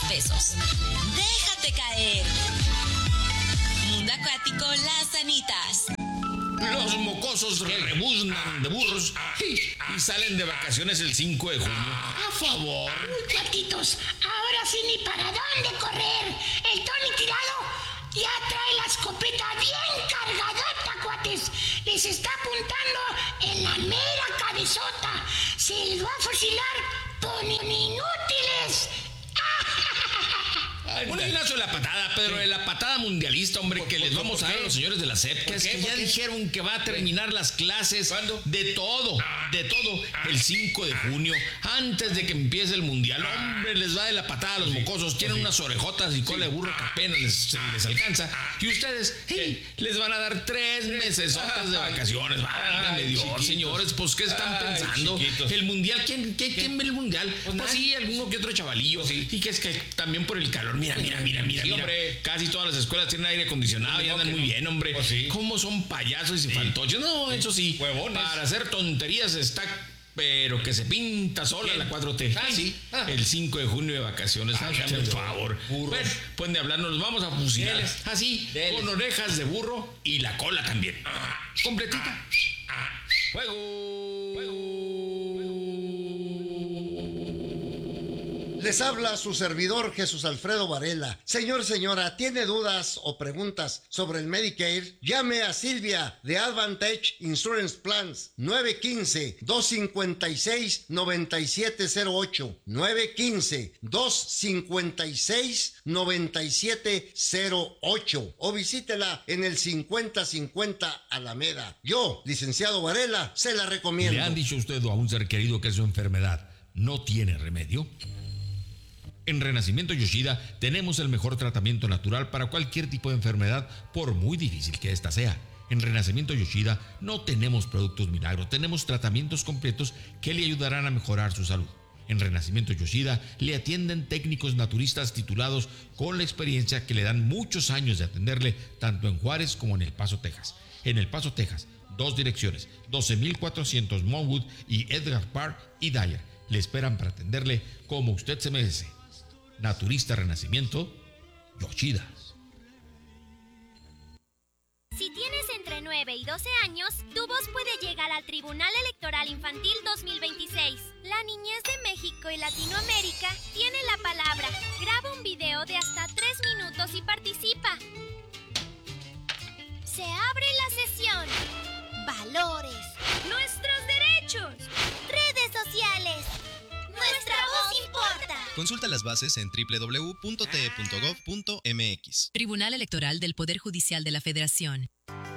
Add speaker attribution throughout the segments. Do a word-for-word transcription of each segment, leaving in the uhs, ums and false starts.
Speaker 1: pesos. Déjate caer. Mundo Acuático Las Anitas.
Speaker 2: Los mocosos rebuznan de burros y, y salen de vacaciones el cinco de junio. A favor.
Speaker 3: Uy, cuatitos, ahora sí ni para dónde correr. El Tony Tirado ya trae la escopeta bien cargadota, cuates. Les está apuntando en la mera cabezota. Se les va a fusilar con inútiles.
Speaker 2: Un gimnasio de la patada, pero de la patada mundialista, hombre, que les vamos a dar a los señores de la S E P, que es que ya dijeron que va a terminar las clases.
Speaker 4: ¿Cuándo?
Speaker 2: De todo, de todo, el cinco de junio, antes de que empiece el mundial. Hombre, les va de la patada a los mocosos, tienen unas orejotas y cola de burro que apenas les, les alcanza. Y ustedes, hey, les van a dar tres mesesotas de vacaciones. Válgame Dios, señores, pues, ¿qué están
Speaker 4: Ay,
Speaker 2: pensando?
Speaker 4: chiquitos.
Speaker 2: El mundial, ¿quién, quién, ¿quién ve el mundial? Pues, pues sí, alguno que otro chavalillo.
Speaker 4: Sí.
Speaker 2: Y que es que también por el calor, mira, mira, mira, mira,
Speaker 4: Sí,
Speaker 2: mira.
Speaker 4: hombre.
Speaker 2: Casi todas las escuelas tienen aire acondicionado y andan muy bien, hombre.
Speaker 4: Pues sí.
Speaker 2: ¿Cómo son payasos y fantoches? No, eso sí.
Speaker 4: Huevones.
Speaker 2: Para hacer tonterías está, pero que se pinta sola
Speaker 4: ¿Quién?
Speaker 2: la cuatro T.
Speaker 4: Ah, sí. Ah.
Speaker 2: El cinco de junio de vacaciones.
Speaker 4: Ah,
Speaker 2: Háganme el favor.
Speaker 4: burros.
Speaker 2: Bueno, pueden de hablar, nos vamos a fusilar.
Speaker 4: Deles.
Speaker 2: Así,
Speaker 4: Deles.
Speaker 2: con orejas de burro y la cola también. Completita. Juego. Juego.
Speaker 5: Les habla su servidor Jesús Alfredo Varela. Señor, señora, ¿tiene dudas o preguntas sobre el Medicare? Llame a Silvia de Advantage Insurance Plans nueve uno cinco, dos cinco seis, nueve siete cero ocho nueve uno cinco, dos cinco seis, nueve siete cero ocho o visítela en el cincuenta cincuenta Alameda. Yo, licenciado Varela, se la recomiendo.
Speaker 6: ¿Le han dicho a usted o a un ser querido que su enfermedad no tiene remedio? En Renacimiento Yoshida tenemos el mejor tratamiento natural para cualquier tipo de enfermedad, por muy difícil que ésta sea. En Renacimiento Yoshida no tenemos productos milagro, tenemos tratamientos completos que le ayudarán a mejorar su salud. En Renacimiento Yoshida le atienden técnicos naturistas titulados con la experiencia que le dan muchos años de atenderle tanto en Juárez como en El Paso, Texas. En El Paso, Texas, dos direcciones, doce mil cuatrocientos Monwood y Edgar Park y Dyer. Le esperan para atenderle como usted se merece. Naturista Renacimiento Yoshida.
Speaker 7: Si tienes entre nueve y doce años, tu voz puede llegar al Tribunal Electoral Infantil dos mil veintiséis. La niñez de México y Latinoamérica tiene la palabra. Graba un video de hasta tres minutos y participa. Se abre la sesión. Valores. Nuestros derechos. Redes sociales. Nuestra voz importa.
Speaker 8: Consulta las bases en doble u doble u doble u punto t e punto gov punto m x.
Speaker 1: Tribunal Electoral del Poder Judicial de la Federación.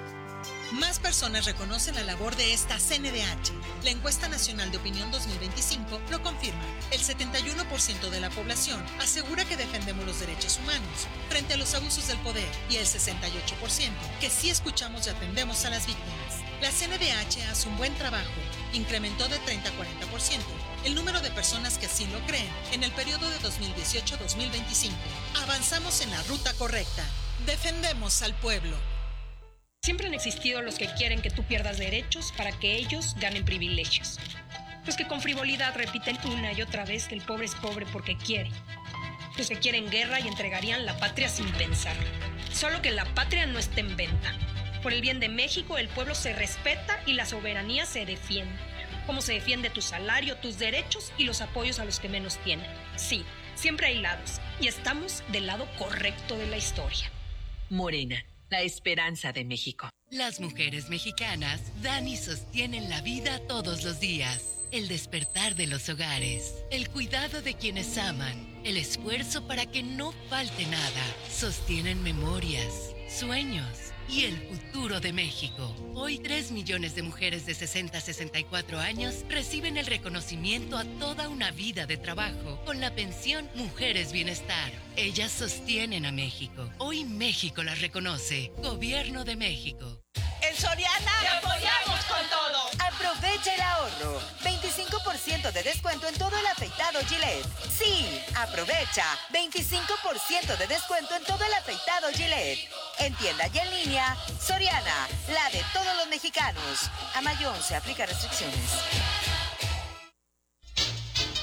Speaker 9: Más personas reconocen la labor de esta C N D H. La encuesta nacional de opinión dos mil veinticinco lo confirma. El setenta y uno por ciento de la población asegura que defendemos los derechos humanos frente a los abusos del poder y el sesenta y ocho por ciento que sí escuchamos y atendemos a las víctimas. La C N D H hace un buen trabajo. Incrementó de treinta a cuarenta por ciento el número de personas que así lo creen en el periodo de dos mil dieciocho a dos mil veinticinco. Avanzamos en la ruta correcta. Defendemos al pueblo.
Speaker 10: Siempre han existido los que quieren que tú pierdas derechos para que ellos ganen privilegios. Los que con frivolidad repiten una y otra vez que el pobre es pobre porque quiere. Los que quieren guerra y entregarían la patria sin pensar. Solo que la patria no está en venta. Por el bien de México, el pueblo se respeta y la soberanía se defiende. Como se defiende tu salario, tus derechos y los apoyos a los que menos tienen. Sí, siempre hay lados y estamos del lado correcto de la historia.
Speaker 1: Morena, la esperanza de México.
Speaker 11: Las mujeres mexicanas dan y sostienen la vida todos los días. El despertar de los hogares, el cuidado de quienes aman, el esfuerzo para que no falte nada. Sostienen memorias, sueños y el futuro de México. Hoy tres millones de mujeres de sesenta a sesenta y cuatro años reciben el reconocimiento a toda una vida de trabajo con la pensión Mujeres Bienestar. Ellas sostienen a México. Hoy México las reconoce. Gobierno de México.
Speaker 12: En Soriana
Speaker 13: ¡te apoyamos con todo!
Speaker 12: Aprovecha el ahorro. veinticinco por ciento de descuento en todo el afeitado Gillette. Sí, aprovecha. veinticinco por ciento de descuento en todo el afeitado Gillette. En tienda y en línea, Soriana, la de todos los mexicanos. A mayo once, aplica restricciones.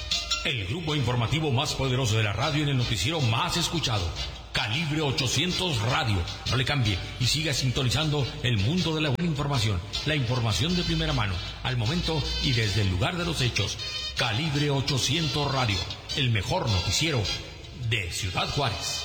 Speaker 6: El grupo informativo más poderoso de la radio en el noticiero más escuchado. Calibre ochocientos Radio. No le cambie y siga sintonizando el mundo de la buena información. La información de primera mano, al momento y desde el lugar de los hechos. Calibre ochocientos Radio. El mejor noticiero de Ciudad Juárez.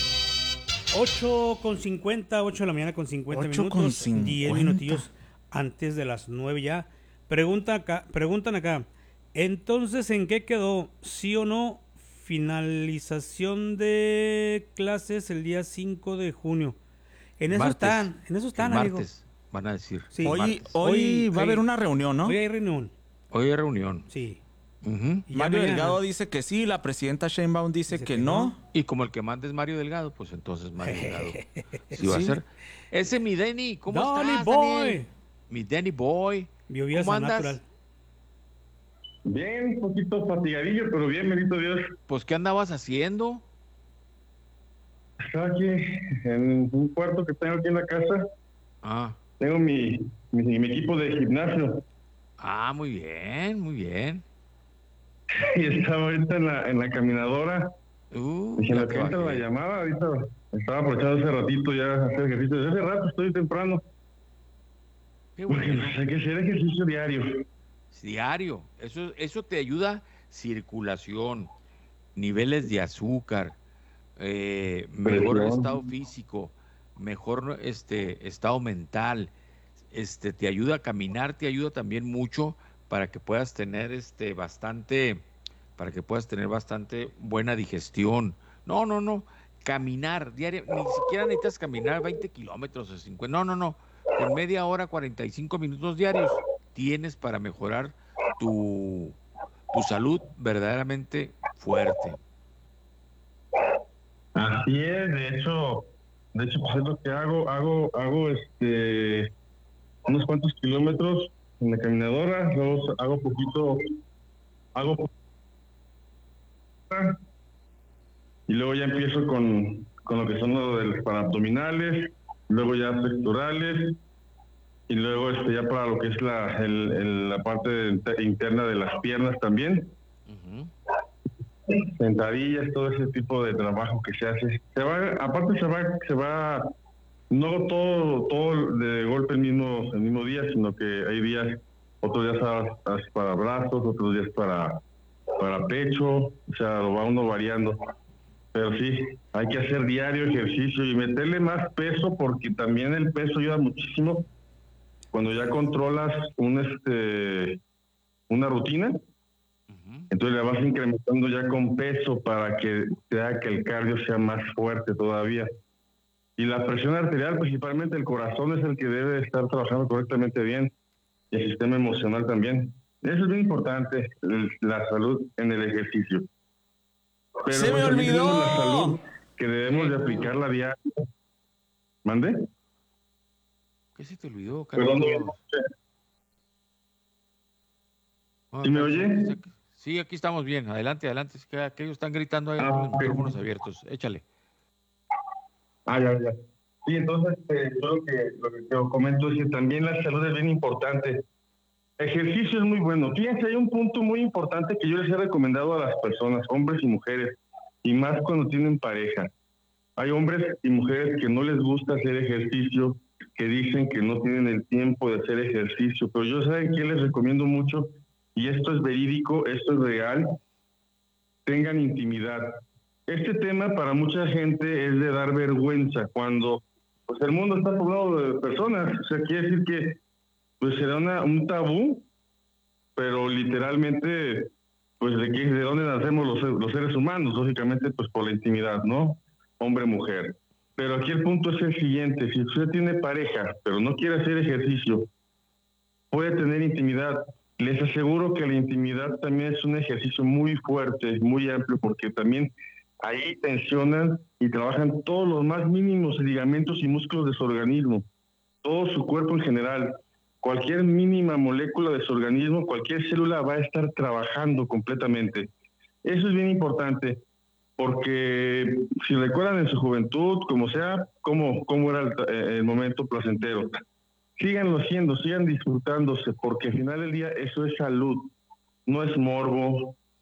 Speaker 4: ocho con cincuenta, ocho de la mañana con cincuenta minutos. diez minutillos antes de las nueve ya. Pregunta acá, preguntan acá. Entonces, ¿en qué quedó? ¿Sí o no? Finalización de clases el día cinco de junio. En eso
Speaker 14: martes,
Speaker 4: están, en eso están,
Speaker 14: martes,
Speaker 4: amigos.
Speaker 14: Van a decir.
Speaker 4: Sí.
Speaker 14: Hoy,
Speaker 4: Martes.
Speaker 14: hoy,
Speaker 15: Hoy va a haber
Speaker 4: hoy-
Speaker 15: una reunión, ¿no?
Speaker 4: Hoy hay reunión.
Speaker 14: hoy hay reunión.
Speaker 4: Sí.
Speaker 14: Ujú.
Speaker 4: Y ya
Speaker 15: Mario
Speaker 4: mañana.
Speaker 15: Delgado dice que sí, la presidenta Sheinbaum dice,
Speaker 4: Dice
Speaker 15: que,
Speaker 4: que
Speaker 15: no.
Speaker 14: Y como el que manda es Mario Delgado, pues entonces Mario Delgado sí va a
Speaker 15: Sí.
Speaker 14: ser. Ese mi Denny, ¿cómo
Speaker 4: Danny
Speaker 14: estás,
Speaker 4: Boy.
Speaker 14: Daniel? Mi Danny Boy.
Speaker 4: Biovías
Speaker 14: ¿Cómo
Speaker 4: al
Speaker 14: andas?
Speaker 4: natural.
Speaker 16: Bien, un poquito fatigadillo, pero bien, bendito Dios.
Speaker 14: Pues, ¿qué andabas haciendo?
Speaker 16: Estaba aquí en un cuarto que tengo aquí en la casa.
Speaker 14: Ah,
Speaker 16: Tengo mi, mi, mi equipo de gimnasio.
Speaker 14: ah, muy bien, muy bien.
Speaker 16: Y estaba ahorita en la, en la caminadora.
Speaker 14: Uh,
Speaker 16: Dije,
Speaker 14: ya
Speaker 16: la que entra la
Speaker 14: trabajé.
Speaker 16: llamada, ahorita estaba aprovechando ese ratito ya a hacer ejercicio. Desde hace rato estoy temprano.
Speaker 14: Qué
Speaker 16: Porque
Speaker 14: bueno.
Speaker 16: pues, hay que hacer ejercicio diario.
Speaker 14: Diario. Eso, eso te ayuda circulación, niveles de azúcar, eh, mejor
Speaker 16: Presión.
Speaker 14: estado físico, mejor este estado mental. Este te ayuda a caminar, te ayuda también mucho para que puedas tener este bastante, para que puedas tener bastante buena digestión. No, no, no. Caminar diario, ni siquiera necesitas caminar veinte kilómetros o cincuenta. No, no, no. Con media hora, cuarenta y cinco minutos diarios, tienes para mejorar tu, tu salud verdaderamente fuerte.
Speaker 16: Así es, de hecho, de hecho, pues es lo que hago, hago, hago este unos cuantos kilómetros en la caminadora, luego hago poquito, hago po- y luego ya empiezo con, con lo que son los de los para abdominales, luego ya pectorales, y luego este ya para lo que es la, el, el- la parte inter- interna de las piernas también. Sentadillas, todo ese tipo de trabajo que se hace. Se va, aparte se va, se va, no todo, todo de golpe el mismo, el mismo día, sino que hay días, otros días para, para brazos, otros días para, para pecho, o sea, lo va uno variando. Pero sí, hay que hacer diario ejercicio y meterle más peso, porque también el peso ayuda muchísimo cuando ya controlas un este una rutina. Entonces le vas incrementando ya con peso para que te haga que el cardio sea más fuerte todavía. Y la presión arterial, principalmente el corazón, es el que debe estar trabajando correctamente bien. Y el sistema emocional también. Eso es bien importante, el- la salud en el ejercicio. Pero
Speaker 15: ¡Se me
Speaker 16: pues, también
Speaker 15: olvidó!
Speaker 16: tenemos la salud que debemos de aplicarla diario. ¿Mande?
Speaker 14: ¿Qué se te olvidó,
Speaker 16: Perdón,
Speaker 14: Carlos?
Speaker 16: no-
Speaker 14: Ah,
Speaker 16: ¿Sí me
Speaker 14: Carlos,
Speaker 16: oye?
Speaker 14: Sí, aquí estamos bien. Adelante, adelante. Es que aquellos están gritando ahí
Speaker 16: Ah,
Speaker 14: con los
Speaker 16: ok.
Speaker 14: micrófonos abiertos. Échale.
Speaker 16: Ah, ya, ya. Sí, entonces eh, yo lo que, lo que te comento es que también la salud es bien importante. Ejercicio es muy bueno. Fíjense, hay un punto muy importante que yo les he recomendado a las personas, hombres y mujeres, y más cuando tienen pareja. Hay hombres y mujeres que no les gusta hacer ejercicio, que dicen que no tienen el tiempo de hacer ejercicio, pero yo saben que les recomiendo mucho, y esto es verídico, esto es real, tengan intimidad. Este tema para mucha gente es de dar vergüenza cuando pues el mundo está poblado de personas, o sea, quiere decir que pues será una, un tabú, pero literalmente pues de, qué, de dónde nacemos los, los seres humanos, lógicamente pues por la intimidad, ¿no? Hombre-mujer. Pero aquí el punto es el siguiente, si usted tiene pareja, pero no quiere hacer ejercicio, puede tener intimidad. Les aseguro que la intimidad también es un ejercicio muy fuerte, muy amplio, porque también ahí tensionan y trabajan todos los más mínimos ligamentos y músculos de su organismo, todo su cuerpo en general. Cualquier mínima molécula de su organismo, cualquier célula va a estar trabajando completamente. Eso es bien importante, porque si recuerdan en su juventud, como sea, cómo, cómo era el, el momento placentero, síganlo haciendo, sigan disfrutándose, porque al final del día eso es salud, no es morbo,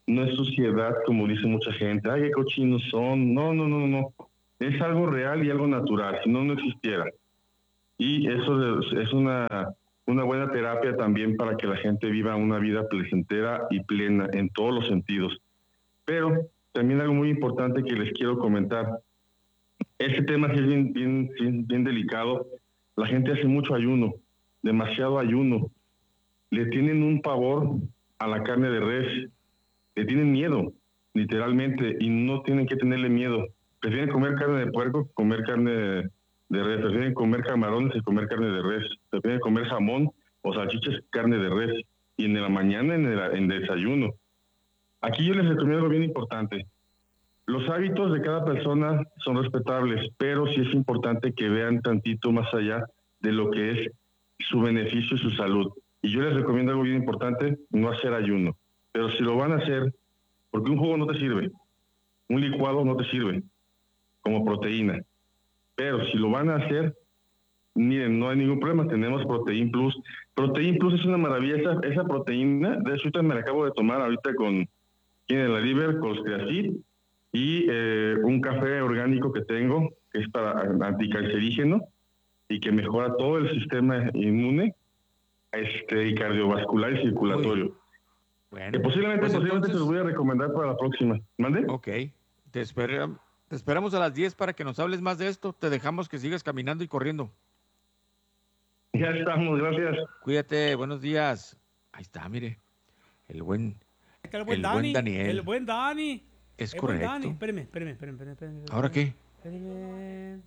Speaker 16: no es suciedad como dice mucha gente. Ay, qué cochinos son. No, no, no, no. Es algo real y algo natural, si no, no existiera. Y eso es, es una, una buena terapia también para que la gente viva una vida placentera y plena en todos los sentidos. Pero también algo muy importante que les quiero comentar. Este tema sí es bien, bien, bien, bien delicado. La gente hace mucho ayuno, demasiado ayuno. Le tienen un pavor a la carne de res. Le tienen miedo, literalmente, y no tienen que tenerle miedo. Prefieren comer carne de puerco que comer carne de, de res. Prefieren comer camarones que comer carne de res. Prefieren comer jamón o salchichas que carne de res. Y en la mañana, en el, en el desayuno. Aquí yo les recomiendo algo bien importante. Los hábitos de cada persona son respetables, pero sí es importante que vean tantito más allá de lo que es su beneficio y su salud. Y yo les recomiendo algo bien importante, no hacer ayuno. Pero si lo van a hacer, porque un jugo no te sirve, un licuado no te sirve como proteína. Pero si lo van a hacer, miren, no hay ningún problema, tenemos Protein Plus. Protein Plus es una maravilla, esa, esa proteína, de hecho ahorita me la acabo de tomar ahorita con quien en la Liver, con Creacid, y eh, un café orgánico que tengo, que es para anticancerígeno, y que mejora todo el sistema inmune este, y cardiovascular y circulatorio.
Speaker 14: Bueno,
Speaker 16: que posiblemente,
Speaker 14: pues
Speaker 16: posiblemente
Speaker 14: entonces,
Speaker 16: se los voy a recomendar para la próxima. ¿Mande?
Speaker 14: Ok, te, espera, te esperamos a las diez para que nos hables más de esto. Te dejamos que sigas caminando y corriendo.
Speaker 16: Ya estamos, gracias.
Speaker 14: Cuídate, buenos días. Ahí está, mire. El buen,
Speaker 4: el buen,
Speaker 14: el
Speaker 4: Dani,
Speaker 14: buen Daniel.
Speaker 4: El buen Dani.
Speaker 14: Es
Speaker 4: el
Speaker 14: correcto.
Speaker 4: Buen Dani. Espérame, espérame, espérame, espérame, espérame.
Speaker 14: ¿Ahora qué?
Speaker 4: Espérame.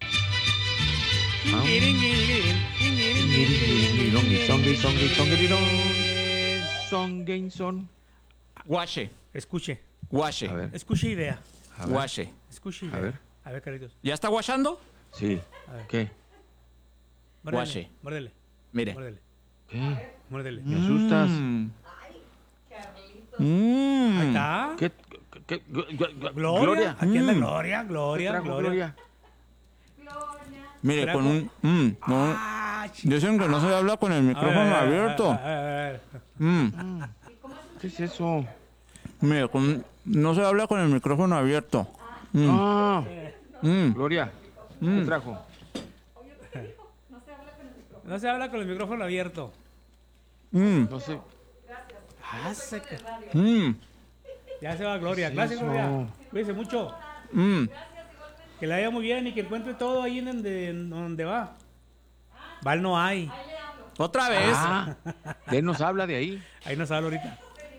Speaker 15: Guache.
Speaker 4: Escuche.
Speaker 15: Guache.
Speaker 14: A ver.
Speaker 4: Escuche idea.
Speaker 14: A ver.
Speaker 15: Guache.
Speaker 4: Escuche idea.
Speaker 14: A ver.
Speaker 4: A ver, Carlitos.
Speaker 15: ¿Ya está guachando?
Speaker 14: Sí. ¿Qué?
Speaker 15: Guache.
Speaker 4: Muérdele.
Speaker 15: Mire.
Speaker 4: Muérdele.
Speaker 14: ¿Qué?
Speaker 4: Muérdele.
Speaker 14: Me asustas.
Speaker 15: Mm. Mm.
Speaker 4: Ahí está.
Speaker 14: ¿Qué? ¿Qué?
Speaker 4: Gloria.
Speaker 14: Gloria.
Speaker 4: Aquí anda
Speaker 14: Mm.
Speaker 4: Gloria, Gloria,
Speaker 14: ¿Qué trajo
Speaker 4: Gloria.
Speaker 15: Mire,
Speaker 4: ¿Trajo?
Speaker 15: con un... Mm, no.
Speaker 4: Ah,
Speaker 15: Dicen que no se habla con el micrófono
Speaker 4: A ver, a ver,
Speaker 15: abierto.
Speaker 4: a ver, a ver.
Speaker 15: Mm.
Speaker 14: ¿Qué es eso?
Speaker 15: Mire, con- no se habla con el micrófono abierto. Mm.
Speaker 14: Ah,
Speaker 15: Mm.
Speaker 14: Gloria. ¿Qué
Speaker 15: Mm.
Speaker 14: trajo?
Speaker 4: No se habla con el micrófono abierto.
Speaker 15: Mm.
Speaker 14: No sé.
Speaker 4: Ah, se ca-
Speaker 15: Mm.
Speaker 4: Ya se va Gloria.
Speaker 14: ¿Qué es
Speaker 4: Gracias,
Speaker 14: eso?
Speaker 4: Gloria. Cuídese mucho.
Speaker 15: Mm.
Speaker 4: Que le vaya muy bien y que encuentre todo ahí en donde, en donde va. Val no hay.
Speaker 15: Otra vez.
Speaker 14: Ah, ¿qué nos habla de ahí?
Speaker 4: Ahí nos habla ahorita.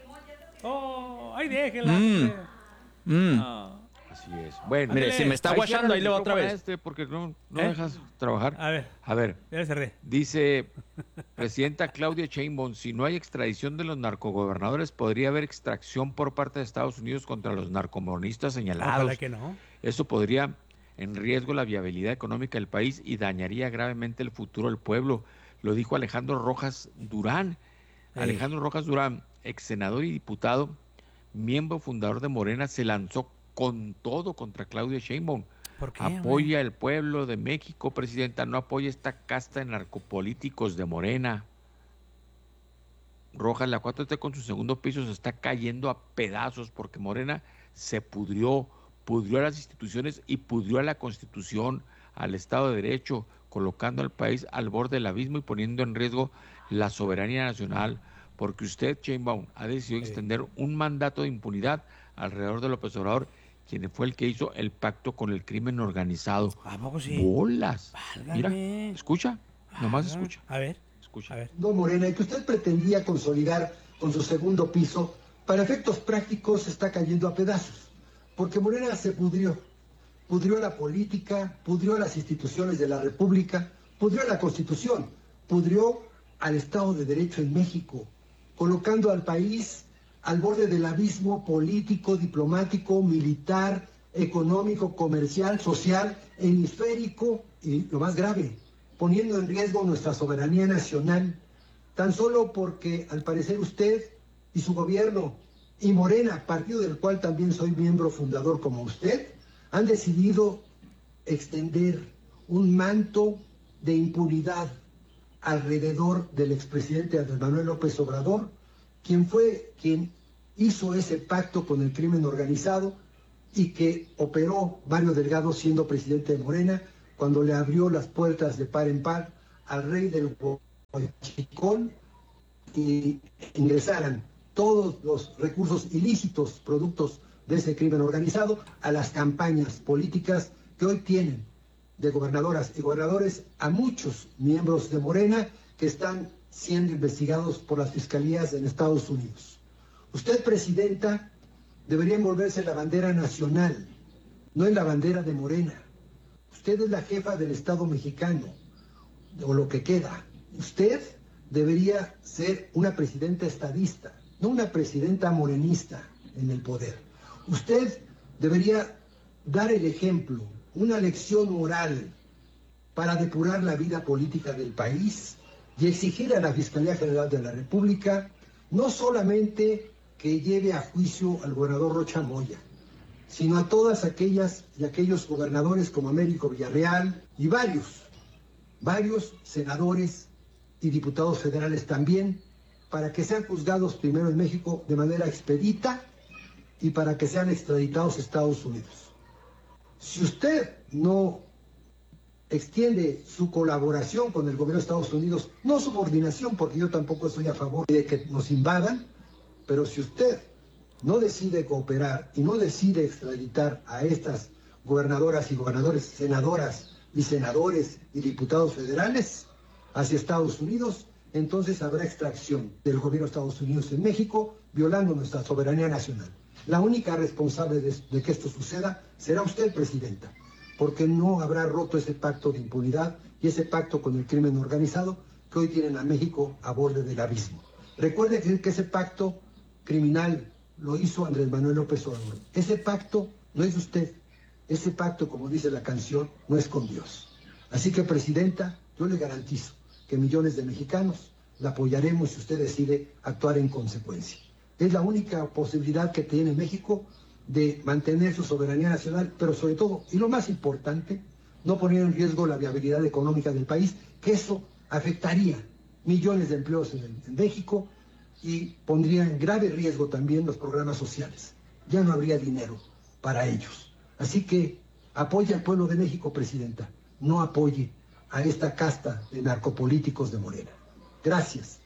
Speaker 4: Oh, ay, déjela.
Speaker 15: Mm. Mm.
Speaker 4: Ah.
Speaker 14: Así es. Bueno,
Speaker 15: Mire, si me está
Speaker 14: ahí
Speaker 15: guachando,
Speaker 14: cierra
Speaker 15: ahí
Speaker 14: el
Speaker 15: le va otra
Speaker 14: micrófono a
Speaker 15: vez.
Speaker 14: Este porque no, no
Speaker 4: ¿Eh?
Speaker 14: dejas trabajar.
Speaker 4: A ver,
Speaker 14: A ver,
Speaker 4: ya le cerré.
Speaker 14: dice presidenta Claudia Sheinbaum, si no hay extradición de los narcogobernadores, podría haber extracción por parte de Estados Unidos contra los narcomonistas señalados.
Speaker 4: Ojalá que no.
Speaker 14: Eso podría en riesgo la viabilidad económica del país y dañaría gravemente el futuro del pueblo. Lo dijo Alejandro Rojas Durán.
Speaker 4: Ey.
Speaker 14: Alejandro Rojas Durán, ex senador y diputado, miembro fundador de Morena, se lanzó con todo contra Claudia Sheinbaum.
Speaker 4: ¿Por qué?
Speaker 14: Apoya al pueblo de México, presidenta, no apoya esta casta de narcopolíticos de Morena. Rojas, la cuatro T con su segundo piso se está cayendo a pedazos porque Morena se pudrió, pudrió a las instituciones y pudrió a la Constitución, al Estado de Derecho, colocando al país al borde del abismo y poniendo en riesgo la soberanía nacional, porque usted, Sheinbaum, ha decidido
Speaker 4: Sí.
Speaker 14: extender un mandato de impunidad alrededor de López Obrador, quien fue el que hizo el pacto con el crimen organizado.
Speaker 4: ¿A poco sí?
Speaker 14: ¡Bolas! Mira,
Speaker 4: Válgame.
Speaker 14: escucha, nomás
Speaker 4: Ah,
Speaker 14: escucha.
Speaker 4: A ver,
Speaker 14: Escucha.
Speaker 4: a ver.
Speaker 17: No, Morena, y que usted pretendía consolidar con su segundo piso, para efectos prácticos está cayendo a pedazos, porque Morena se pudrió, pudrió la política, pudrió las instituciones de la República, pudrió la Constitución, pudrió al Estado de Derecho en México, colocando al país al borde del abismo político, diplomático, militar, económico, comercial, social, hemisférico y lo más grave, poniendo en riesgo nuestra soberanía nacional, tan solo porque al parecer usted y su gobierno y Morena, partido del cual también soy miembro fundador como usted, han decidido extender un manto de impunidad alrededor del expresidente Andrés Manuel López Obrador, quien fue quien hizo ese pacto con el crimen organizado y que operó Mario Delgado siendo presidente de Morena cuando le abrió las puertas de par en par al rey del Huachicol y ingresaran todos los recursos ilícitos, productos de ese crimen organizado, a las campañas políticas que hoy tienen de gobernadoras y gobernadores a muchos miembros de Morena que están siendo investigados por las fiscalías en Estados Unidos. Usted, presidenta, debería envolverse en la bandera nacional, no en la bandera de Morena. Usted es la jefa del Estado mexicano, o lo que queda. Usted debería ser una presidenta estadista, no una presidenta morenista en el poder. Usted debería dar el ejemplo, una lección moral para depurar la vida política del país y exigir a la Fiscalía General de la República no solamente que lleve a juicio al gobernador Rocha Moya, sino a todas aquellas y aquellos gobernadores como Américo Villarreal y varios, varios senadores y diputados federales también, para que sean juzgados primero en México de manera expedita y para que sean extraditados a Estados Unidos. Si usted no extiende su colaboración con el gobierno de Estados Unidos, no subordinación, porque yo tampoco estoy a favor de que nos invadan, pero si usted no decide cooperar y no decide extraditar a estas gobernadoras y gobernadores, senadoras y senadores y diputados federales hacia Estados Unidos, entonces habrá extracción del gobierno de Estados Unidos en México, violando nuestra soberanía nacional. La única responsable de, de que esto suceda será usted, presidenta, porque no habrá roto ese pacto de impunidad y ese pacto con el crimen organizado que hoy tienen a México a borde del abismo. Recuerde que, que ese pacto criminal lo hizo Andrés Manuel López Obrador. Ese pacto no es de usted. Ese pacto, como dice la canción, no es con Dios. Así que, presidenta, yo le garantizo que millones de mexicanos la apoyaremos si usted decide actuar en consecuencia. Es la única posibilidad que tiene México de mantener su soberanía nacional, pero sobre todo, y lo más importante, no poner en riesgo la viabilidad económica del país, que eso afectaría millones de empleos en, el, en México y pondría en grave riesgo también los programas sociales. Ya no habría dinero para ellos. Así que apoye al pueblo de México, presidenta, no apoye a esta casta de narcopolíticos de Morena. Gracias.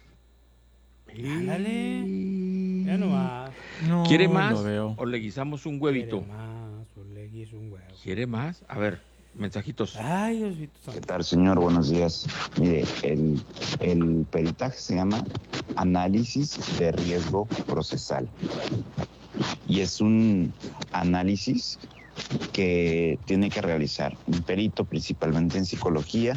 Speaker 4: Ándale. Ya no va.
Speaker 15: No,
Speaker 14: ¿Quiere más
Speaker 15: lo veo.
Speaker 14: o le guisamos un huevito?
Speaker 4: Quiere más, o le guiso un huevo.
Speaker 14: ¿Quiere más? A ver, mensajitos.
Speaker 4: Ay, Diosito
Speaker 18: ¿Qué
Speaker 4: santo.
Speaker 18: tal, señor? Buenos días. Mire, el, el peritaje se llama análisis de riesgo procesal. Y es un análisis que tiene que realizar un perito, principalmente en psicología,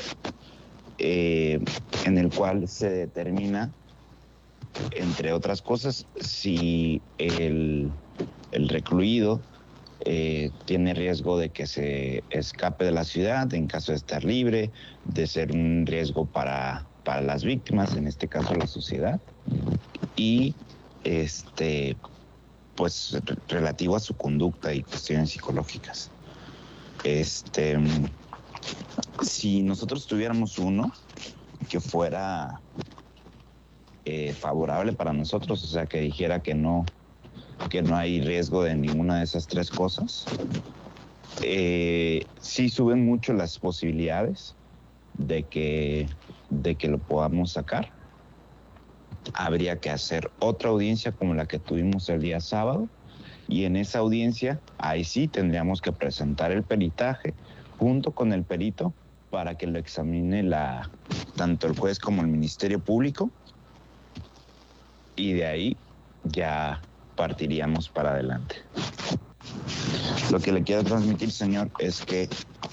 Speaker 18: eh, en el cual se determina, entre otras cosas, si el, el recluido eh, tiene riesgo de que se escape de la ciudad en caso de estar libre, de ser un riesgo para, para las víctimas, en este caso la sociedad, y este pues relativo a su conducta y cuestiones psicológicas. Este, si nosotros tuviéramos uno que fuera eh, favorable para nosotros, o sea, que dijera que no, que no hay riesgo de ninguna de esas tres cosas, eh, sí suben mucho las posibilidades de que, de que lo podamos sacar. Habría que hacer otra audiencia como la que tuvimos el día sábado, y en esa audiencia, ahí sí tendríamos que presentar el peritaje junto con el perito para que lo examine la, tanto el juez como el Ministerio Público, y de ahí ya partiríamos para adelante. Lo que le quiero transmitir, señor, es que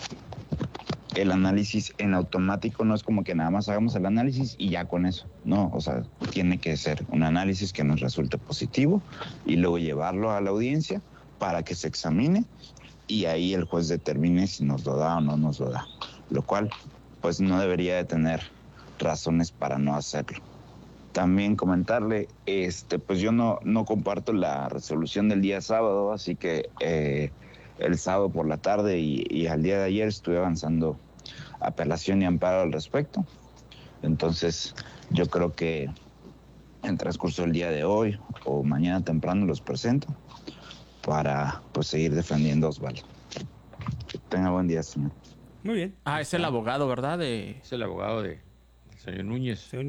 Speaker 18: el análisis en automático no es como que nada más hagamos el análisis y ya con eso. No, o sea, tiene que ser un análisis que nos resulte positivo y luego llevarlo a la audiencia para que se examine y ahí el juez determine si nos lo da o no nos lo da. Lo cual, pues no debería de tener razones para no hacerlo. También comentarle, este, pues yo no, no comparto la resolución del día sábado, así que eh, el sábado por la tarde y, y al día de ayer estuve avanzando apelación y amparo al respecto. Entonces, yo creo que en el transcurso del día de hoy o mañana temprano los presento para pues seguir defendiendo a Osvaldo. Tenga buen día, señor.
Speaker 4: Muy bien.
Speaker 15: Ah, es el abogado, ¿verdad? De...
Speaker 14: Es el abogado de señor Núñez.
Speaker 4: Señor